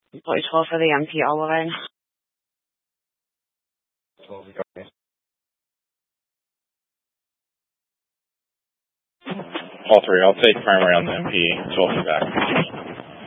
Voice 12 for the MP, all living. 12 All three. I'll take primary on the MP. 12 back.